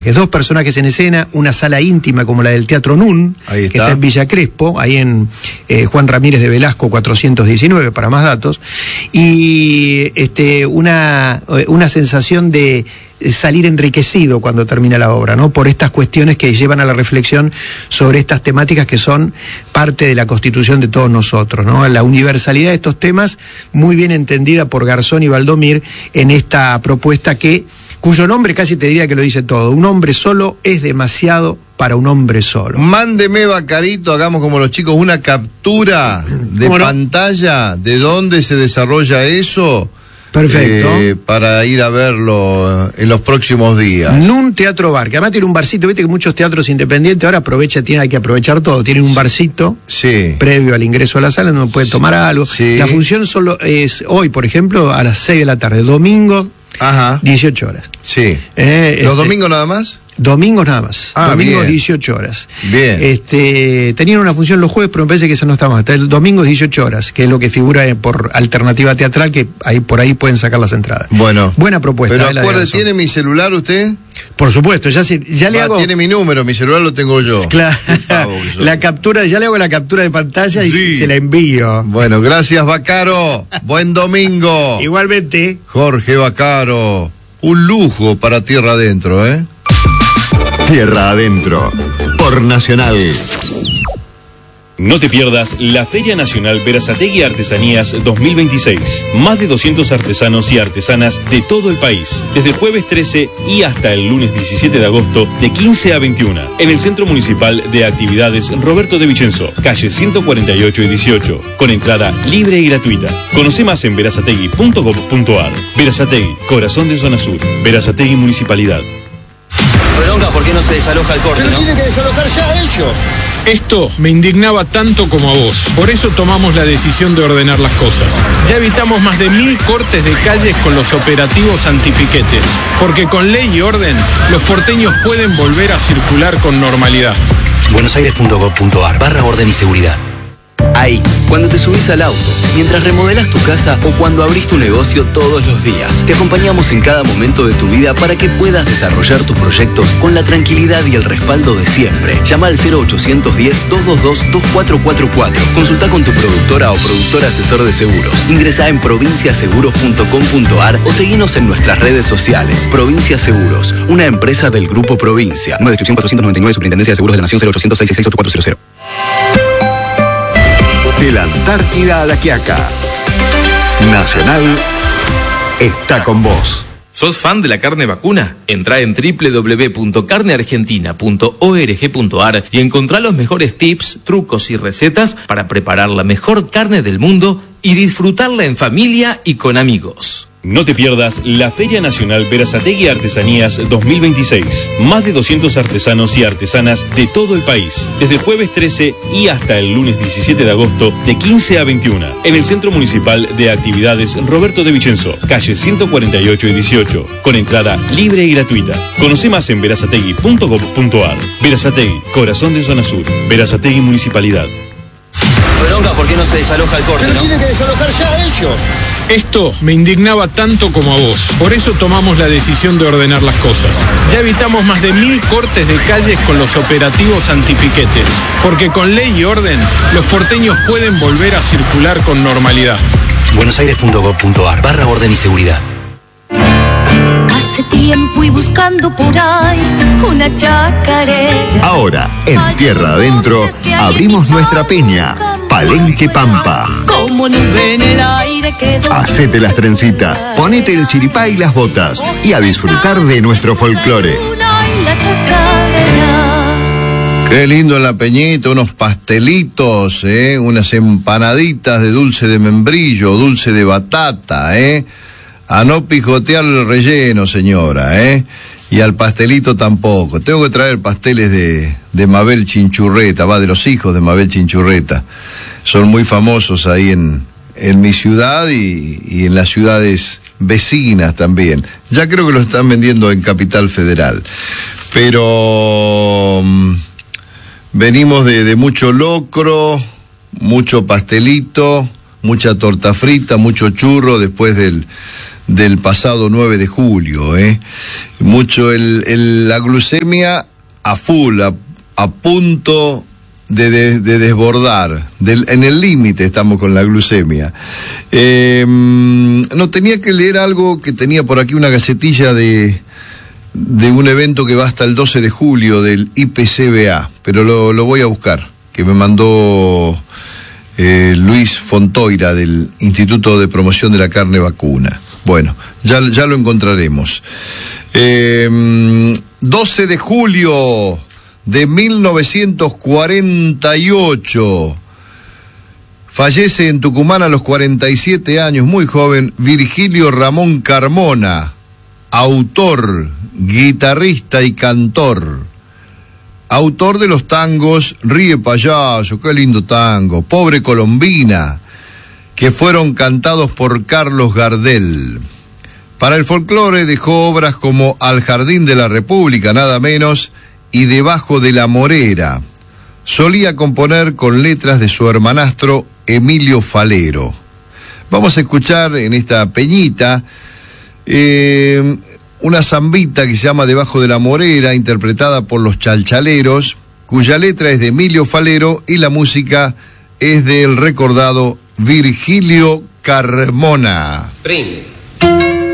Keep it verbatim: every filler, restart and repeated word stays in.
Dos personajes en escena, una sala íntima como la del Teatro Nun, ahí está. que está en Villa Crespo, ahí en eh, Juan Ramírez de Velasco cuatrocientos diecinueve, para más datos, y este, una, una sensación de salir enriquecido cuando termina la obra, ¿no? Por estas cuestiones que llevan a la reflexión sobre estas temáticas que son parte de la constitución de todos nosotros, ¿no? La universalidad de estos temas, muy bien entendida por Garzón y Valdomir en esta propuesta que, cuyo nombre casi te diría que lo dice todo. Un hombre solo es demasiado para un hombre solo. Mándeme, Bacarito, hagamos como los chicos, una captura de pantalla de dónde se desarrolla eso. Perfecto. Eh, para ir a verlo en los próximos días. Nun Teatro Bar, que además tiene un barcito, viste que muchos teatros independientes ahora aprovecha, tiene, hay que aprovechar todo, tienen un barcito sí. previo al ingreso a la sala donde uno puede tomar algo. Sí. La función solo es hoy, por ejemplo, a las seis de la tarde, domingo, Ajá. dieciocho horas. Sí. Eh, ¿Los este, domingos nada más? Domingos nada más. Ah, Domingos bien. dieciocho horas. Bien. Este, tenían una función los jueves, pero me parece que esa no está más. Está el domingo dieciocho horas, que es lo que figura por alternativa teatral, que ahí por ahí pueden sacar las entradas. Bueno. Buena propuesta. Pero eh, acuerde, ¿tiene mi celular usted? Por supuesto, ya, si, ya le ah, hago... Tiene mi número, mi celular lo tengo yo. Claro. La captura, ya le hago la captura de pantalla y sí. se la envío. Bueno, gracias, Bacaro. Buen domingo. Igualmente. Jorge Bacaro. Un lujo para Tierra Adentro, ¿eh? Tierra Adentro, por Nacional. No te pierdas la Feria Nacional Berazategui Artesanías dos mil veintiséis. Más de doscientos artesanos y artesanas de todo el país. Desde el jueves trece y hasta el lunes diecisiete de agosto de quince a veintiuna. En el Centro Municipal de Actividades Roberto de Vicenzo, calle ciento cuarenta y ocho y dieciocho. Con entrada libre y gratuita. Conoce más en berazategui punto gob punto ar. Berazategui, corazón de zona sur. Berazategui Municipalidad. Bronca, ¿por qué no se desaloja el corte, Pero no? tienen que desalojar ya ellos. Esto me indignaba tanto como a vos. Por eso tomamos la decisión de ordenar las cosas. Ya evitamos más de mil cortes de calles con los operativos antipiquetes. Porque con ley y orden, los porteños pueden volver a circular con normalidad. buenosaires punto gob punto ar, barra orden y seguridad. Ahí, cuando te subís al auto, mientras remodelás tu casa o cuando abrís tu negocio todos los días, te acompañamos en cada momento de tu vida para que puedas desarrollar tus proyectos con la tranquilidad y el respaldo de siempre. Llama al cero ochocientos diez, doscientos veintidós, veinticuatro cuarenta y cuatro. Consulta con tu productora o productor asesor de seguros. Ingresá en provincia seguros punto com punto ar o seguinos en nuestras redes sociales. Provincia Seguros, una empresa del Grupo Provincia. Nueva descripción cuatrocientos noventa y nueve, Superintendencia de Seguros de la Nación, cero ochocientos, seiscientos sesenta y seis, ochenta y cuatro cero. De la Antártida a la Quiaca. Nacional está con vos. ¿Sos fan de la carne vacuna? Entrá en doble u doble u doble u punto carne argentina punto org punto ar y encontrá los mejores tips, trucos y recetas para preparar la mejor carne del mundo y disfrutarla en familia y con amigos. No te pierdas la Feria Nacional Berazategui Artesanías dos mil veintiséis. Más de doscientos artesanos y artesanas de todo el país. Desde el jueves trece y hasta el lunes diecisiete de agosto de quince a veintiuna. En el Centro Municipal de Actividades Roberto de Vicenzo, calle ciento cuarenta y ocho y dieciocho. Con entrada libre y gratuita. Conoce más en berazategui punto gob punto ar. Berazategui, corazón de zona sur. Berazategui Municipalidad. Bronca, ¿por qué no se desaloja el corte, Pero no? tienen que desalojar ya ellos. Esto me indignaba tanto como a vos. Por eso tomamos la decisión de ordenar las cosas. Ya evitamos más de mil cortes de calles con los operativos antipiquetes. Porque con ley y orden, los porteños pueden volver a circular con normalidad. buenosaires punto gob punto ar, barra orden y seguridad. Hace tiempo y buscando por ahí una chacarera. Ahora, en Tierra Adentro, abrimos nuestra peña, Palenque Pampa. Como nube en el aire quedó. Hacete las trencitas, ponete el chiripá y las botas y a disfrutar de nuestro folclore. Qué lindo en la peñita, unos pastelitos, ¿eh? Unas empanaditas de dulce de membrillo, dulce de batata, ¿eh? A no pijotear el relleno, señora, ¿eh? Y al pastelito tampoco. Tengo que traer pasteles de, de Mabel Chinchurreta, va, de los hijos de Mabel Chinchurreta. Son muy famosos ahí en, en mi ciudad y, y en las ciudades vecinas también. Ya creo que lo están vendiendo en Capital Federal. Pero um, venimos de, de mucho locro, mucho pastelito, mucha torta frita, mucho churro después del, del pasado nueve de julio, ¿eh? Mucho el, el, la glucemia a full, a, a punto de, de, de desbordar, del, en el límite estamos con la glucemia. Eh, no, tenía que leer algo que tenía por aquí, una gacetilla de, de un evento que va hasta el doce de julio del I P C B A, pero lo, lo voy a buscar, que me mandó eh, Luis Fontoira del Instituto de Promoción de la Carne Vacuna. Bueno, ya, ya lo encontraremos. Eh, doce de julio de mil novecientos cuarenta y ocho. Fallece en Tucumán a los cuarenta y siete años, muy joven, Virgilio Ramón Carmona, autor, guitarrista y cantor. Autor de los tangos Ríe Payaso, qué lindo tango, Pobre Colombina, que fueron cantados por Carlos Gardel. Para el folclore dejó obras como Al Jardín de la República, nada menos, y Debajo de la Morera. Solía componer con letras de su hermanastro Emilio Falero. Vamos a escuchar en esta peñita eh, una zambita que se llama Debajo de la Morera, interpretada por los Chalchaleros, cuya letra es de Emilio Falero y la música es del recordado Virgilio Carmona. Prime.